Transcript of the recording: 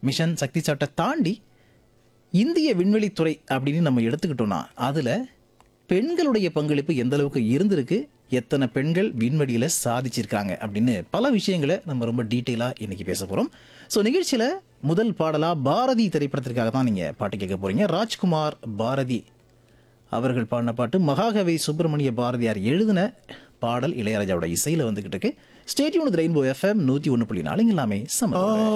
Mission சக்தி சாட்டை தாண்டி இந்திய விண்வெளித்துறை அப்படின்னு நம்ம எடுத்துக்கிட்டோம்னா அதில் பெண்களுடைய பங்களிப்பு எந்த அளவுக்கு இருந்திருக்கு, எத்தனை பெண்கள் விண்வெளியில் சாதிச்சிருக்காங்க அப்படின்னு பல விஷயங்களை நம்ம ரொம்ப டீட்டெயிலாக இன்னைக்கு பேச போகிறோம். ஸோ நிகழ்ச்சியில் முதல் பாடலாக பாரதி திரைப்படத்திற்காக தான் நீங்கள் பாட்டு கேட்க போகிறீங்க. ராஜ்குமார் பாரதி அவர்கள் பாடின பாட்டு, மகாகவி சுப்பிரமணிய பாரதியார் எழுதின பாடல், இளையராஜாவோட இசையில் வந்துகிட்டு இருக்கு. ஸ்டேடியம் ரெயின்போ FM 101.4 எல்லாமே சம